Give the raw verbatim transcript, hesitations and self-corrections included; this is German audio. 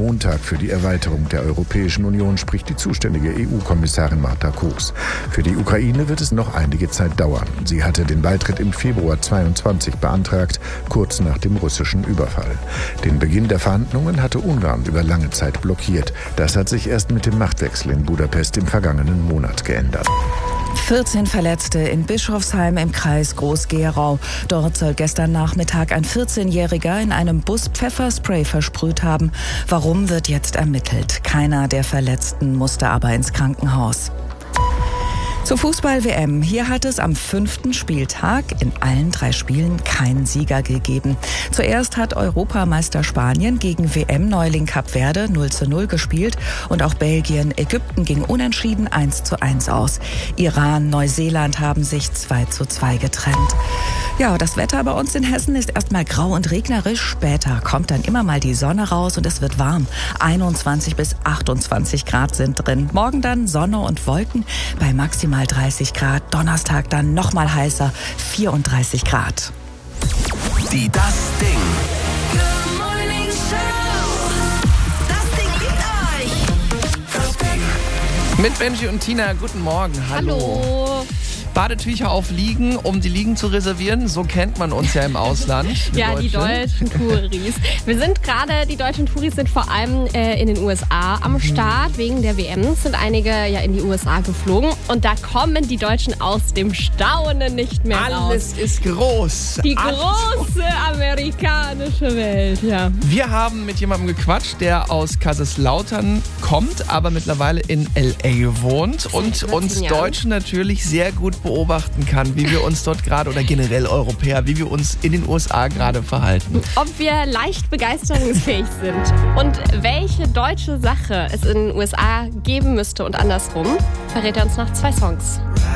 Montag für die Erweiterung der Europäischen Union, spricht die zuständige E U-Kommissarin Marta Koos. Für die Ukraine wird es noch einige Zeit dauern. Sie hatte den Beitritt im Februar zweiundzwanzig beantragt, kurz nach dem russischen Überfall. Den Beginn der Verhandlungen hatte Ungarn über lange Zeit blockiert. Das hat sich erst mit dem Machtwechsel in Budapest im vergangenen Monat geändert. vierzehn Verletzte in Bischofsheim im Kreis Groß-Gerau. Dort soll gestern Nachmittag ein vierzehnjähriger in einem Bus Pfefferspray versprüht haben. Warum, wird jetzt ermittelt. Keiner der Verletzten musste aber ins Krankenhaus. Zur Fußball-W M. Hier hat es am fünften Spieltag in allen drei Spielen keinen Sieger gegeben. Zuerst hat Europameister Spanien gegen W M-Neuling Kap Verde null zu null gespielt und auch Belgien, Ägypten ging unentschieden eins zu eins aus. Iran, Neuseeland haben sich zwei zu zwei getrennt. Ja, das Wetter bei uns in Hessen ist erstmal grau und regnerisch. Später kommt dann immer mal die Sonne raus und es wird warm. einundzwanzig bis achtundzwanzig Grad sind drin. Morgen dann Sonne und Wolken bei maximal dreißig Grad. Donnerstag dann noch mal heißer, vierunddreißig Grad. Die Das Ding. Good Morning Show. Das Ding liegt euch. Das Ding. Mit Benji und Tina, guten Morgen. Hallo. Hallo. Badetücher auf Liegen, um die Liegen zu reservieren. So kennt man uns ja im Ausland. Ja, die deutschen Touris. Wir sind gerade, die deutschen Touris sind vor allem äh, in den U S A am Start. Wegen der W M sind einige ja in die U S A geflogen. Und da kommen die Deutschen aus dem Staunen nicht mehr raus. Alles ist groß. Die Alles große amerikanische Welt, ja. Wir haben mit jemandem gequatscht, der aus Kaiserslautern kommt, aber mittlerweile in L A wohnt und über uns zehn Jahren. Deutschen natürlich sehr gut beobachten kann, wie wir uns dort gerade, oder generell Europäer, wie wir uns in den U S A gerade verhalten. Ob wir leicht begeisterungsfähig sind und welche deutsche Sache es in den U S A geben müsste und andersrum, verrät er uns nach zwei Songs.